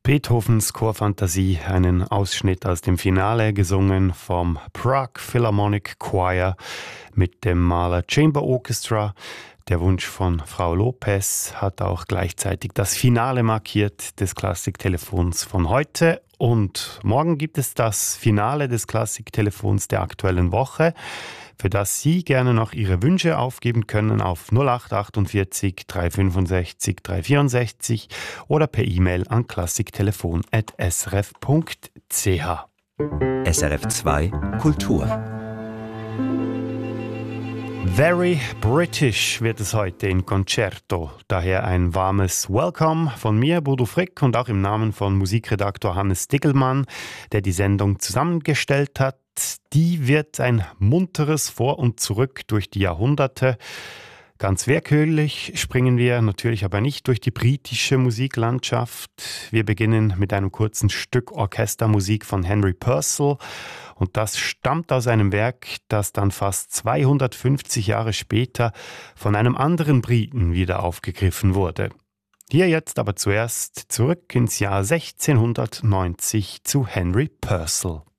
Beethovens Chorfantasie, einen Ausschnitt aus dem Finale, gesungen vom Prague Philharmonic Choir mit dem Mahler Chamber Orchestra. Der Wunsch von Frau Lopez hat auch gleichzeitig das Finale markiert des Klassiktelefons von heute. Und morgen gibt es das Finale des Klassiktelefons der aktuellen Woche, für das Sie gerne noch Ihre Wünsche aufgeben können auf 0848 365 364 oder per E-Mail an klassiktelefon@srf.ch. SRF 2 Kultur. Very British wird es heute in Concerto. Daher ein warmes Welcome von mir, Bodo Frick, und auch im Namen von Musikredaktor Hannes Diggelmann, der die Sendung zusammengestellt hat. Die wird ein munteres Vor und Zurück durch die Jahrhunderte. Ganz willkürlich springen wir natürlich aber nicht durch die britische Musiklandschaft. Wir beginnen mit einem kurzen Stück Orchestermusik von Henry Purcell. Und das stammt aus einem Werk, das dann fast 250 Jahre später von einem anderen Briten wieder aufgegriffen wurde. Hier jetzt aber zuerst zurück ins Jahr 1690 zu Henry Purcell.